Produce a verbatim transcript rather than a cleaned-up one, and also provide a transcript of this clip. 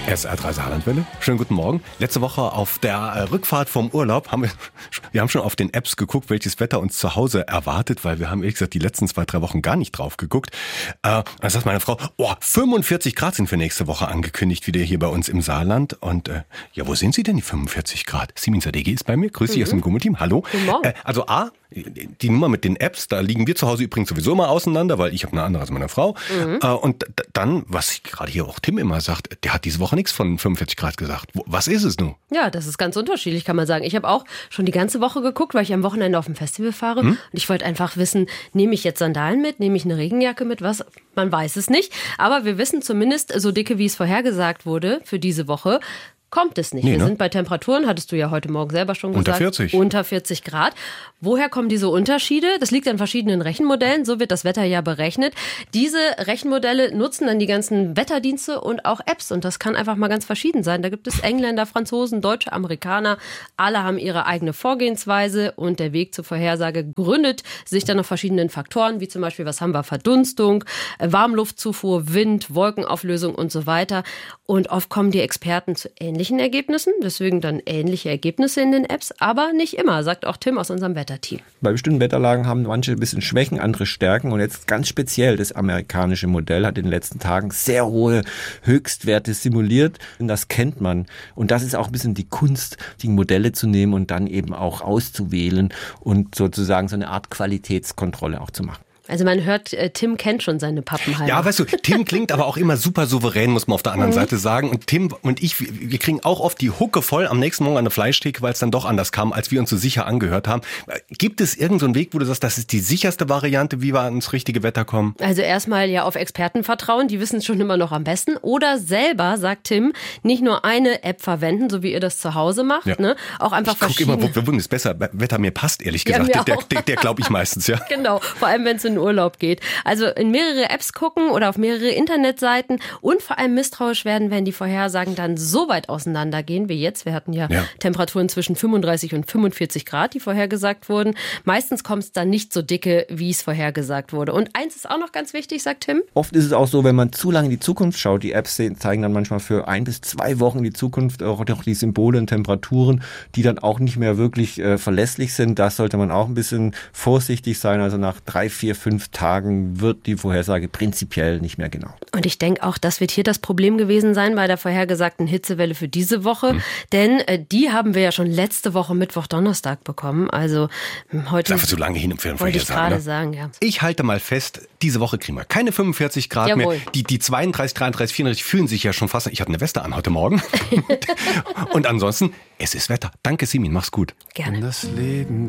S R drei Saarlandwelle. Schönen guten Morgen. Letzte Woche auf der äh, Rückfahrt vom Urlaub haben wir, wir haben schon auf den Apps geguckt, welches Wetter uns zu Hause erwartet, weil wir haben ehrlich gesagt die letzten zwei, drei Wochen gar nicht drauf geguckt. Äh, dann sagt meine Frau, oh, fünfundvierzig Grad sind für nächste Woche angekündigt, wieder hier bei uns im Saarland. Und äh, ja, wo sind Sie denn, die fünfundvierzig Grad? Simin Sadeghi ist bei mir. Grüß dich mhm. aus dem Gummo-Team. Hallo. Guten Morgen. Äh, also A, die Nummer mit den Apps, da liegen wir zu Hause übrigens sowieso mal auseinander, weil ich habe eine andere als meine Frau. Mhm. Äh, und d- dann, was gerade hier auch Tim immer sagt, der hat diese Woche nichts von fünfundvierzig Grad gesagt. Wo, was ist es nun? Ja, das ist ganz unterschiedlich, kann man sagen. Ich habe auch schon die ganze Woche geguckt, weil ich am Wochenende auf dem Festival fahre. Hm? Und ich wollte einfach wissen, nehme ich jetzt Sandalen mit, nehme ich eine Regenjacke mit, was? Man weiß es nicht. Aber wir wissen zumindest, so dicke, wie es vorhergesagt wurde für diese Woche, kommt es nicht. Nee, wir ne? sind bei Temperaturen, hattest du ja heute Morgen selber schon gesagt. Unter vierzig. Unter vierzig Grad. Woher kommen diese Unterschiede? Das liegt an verschiedenen Rechenmodellen. So wird das Wetter ja berechnet. Diese Rechenmodelle nutzen dann die ganzen Wetterdienste und auch Apps. Und das kann einfach mal ganz verschieden sein. Da gibt es Engländer, Franzosen, Deutsche, Amerikaner. Alle haben ihre eigene Vorgehensweise. Und der Weg zur Vorhersage gründet sich dann auf verschiedenen Faktoren, wie zum Beispiel, was haben wir? Verdunstung, Warmluftzufuhr, Wind, Wolkenauflösung und so weiter. Und oft kommen die Experten zu ähnlichen Ergebnissen, deswegen dann ähnliche Ergebnisse in den Apps, aber nicht immer, sagt auch Tim aus unserem Wetterteam. Bei bestimmten Wetterlagen haben manche ein bisschen Schwächen, andere Stärken und jetzt ganz speziell das amerikanische Modell hat in den letzten Tagen sehr hohe Höchstwerte simuliert und das kennt man und das ist auch ein bisschen die Kunst, die Modelle zu nehmen und dann eben auch auszuwählen und sozusagen so eine Art Qualitätskontrolle auch zu machen. Also man hört, Tim kennt schon seine Pappenheimer. Ja, weißt du, Tim klingt aber auch immer super souverän, muss man auf der anderen mhm. Seite sagen. Und Tim und ich, wir kriegen auch oft die Hucke voll am nächsten Morgen an der Fleischtheke, weil es dann doch anders kam, als wir uns so sicher angehört haben. Gibt es irgendeinen so einen Weg, wo du sagst, das ist die sicherste Variante, wie wir ans richtige Wetter kommen? Also erstmal ja auf Experten vertrauen, die wissen es schon immer noch am besten. Oder selber, sagt Tim, nicht nur eine App verwenden, so wie ihr das zu Hause macht, ja. ne? Auch einfach ich guck verschiedene. Ich gucke immer, wo ist besser, Wetter mir passt, ehrlich gesagt. Ja, der der, der glaube ich meistens, ja. Genau, vor allem wenn es in Urlaub geht. Also in mehrere Apps gucken oder auf mehrere Internetseiten und vor allem misstrauisch werden, wenn die Vorhersagen dann so weit auseinandergehen wie jetzt. Wir hatten ja, ja. Temperaturen zwischen fünfunddreißig und fünfundvierzig Grad, die vorhergesagt wurden. Meistens kommt es dann nicht so dicke, wie es vorhergesagt wurde. Und eins ist auch noch ganz wichtig, sagt Tim. Oft ist es auch so, wenn man zu lange in die Zukunft schaut, die Apps zeigen dann manchmal für ein bis zwei Wochen in die Zukunft auch die Symbole und Temperaturen, die dann auch nicht mehr wirklich äh, verlässlich sind. Da sollte man auch ein bisschen vorsichtig sein. Also nach drei, vier, fünf Tagen wird die Vorhersage prinzipiell nicht mehr genau. Und ich denke auch, das wird hier das Problem gewesen sein bei der vorhergesagten Hitzewelle für diese Woche. Hm. Denn äh, die haben wir ja schon letzte Woche Mittwoch, Donnerstag bekommen. Also heute. Dafür zu lange hin und her. Wollte ich gerade ne? sagen, ja. Ich halte mal fest, diese Woche kriegen wir keine fünfundvierzig Grad Jawohl. mehr. Die, die zweiunddreißig, dreiunddreißig, vierunddreißig fühlen sich ja schon fast. Ich habe eine Weste an heute Morgen. Und ansonsten, es ist Wetter. Danke, Simin. Mach's gut. Gerne. Das Leben